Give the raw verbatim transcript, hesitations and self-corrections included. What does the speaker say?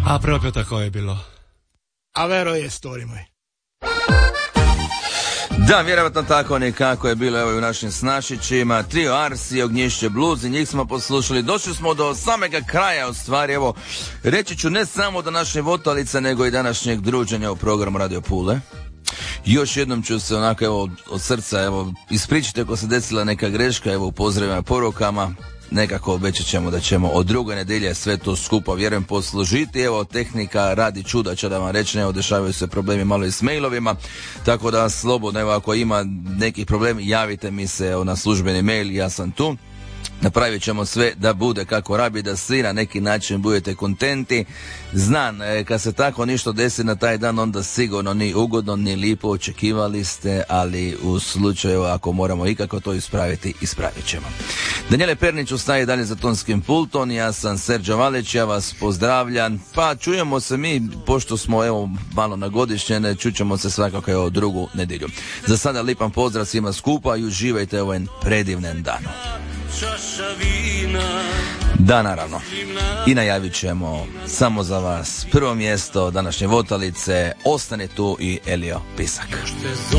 A proprio tako je bilo. A vero je, story moj. Da, vjerojatno tako nekako je bilo evo i u našim snašićima. Trio Arsi, Ognjišće Blues i njih smo poslušali. Došli smo do samega kraja u stvari. Evo, reći ću ne samo do naše votalice, nego i današnjeg druženja u programu Radio Pule. Još jednom ću se onako evo od srca evo ispričati ako se desila neka greška evo u pozdravima i porukama. Nekako obećat ćemo da ćemo od druge nedjelje sve to skupa vjerujem poslužiti. Evo tehnika radi čuda, će da vam reći, evo dešavaju se problemi malo i s mailovima, tako da slobodno evo ako ima nekih problema javite mi se evo, na službeni mail, ja sam tu. Napravit ćemo sve da bude kako rabi, da svi na neki način budete kontenti. Znam, e, kad se tako ništa desi na taj dan, onda sigurno ni ugodno, ni lipo, očekivali ste, ali u slučaju ako moramo ikako to ispraviti, ispravit ćemo. Daniele Pernić ustaje dalje za tonskim pultom, ja sam Serđo Valić, ja vas pozdravljam, pa čujemo se mi, pošto smo evo malo na godišnjene, čućemo se svakako evo drugu nedjelju. Za sada lipan pozdrav svima skupa i uživajte ovaj predivnen dan. Da, naravno. I najavit ćemo samo za vas prvo mjesto današnje votalice. Ostane tu i Elio Pisak.